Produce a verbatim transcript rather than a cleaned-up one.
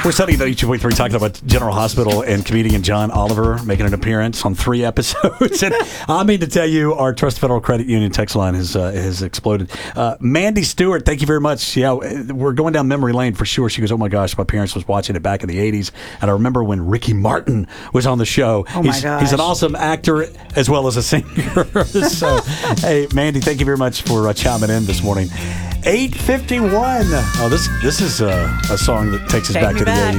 We're Sunny ninety-two point three talking about General Hospital and comedian John Oliver making an appearance on three episodes. And I mean to tell you, our Trust Federal Credit Union text line has uh, has exploded. Uh, Mandy Stewart, thank you very much. Yeah, we're going down memory lane for sure. She goes, oh my gosh, my parents was watching it back in the eighties. And I remember when Ricky Martin was on the show. Oh my he's, gosh. he's an awesome actor as well as a singer. So, hey, Mandy, thank you very much for uh, chiming in this morning. eight fifty-one. Oh, this, this is uh, a song that takes us Take back me to the back. eighties.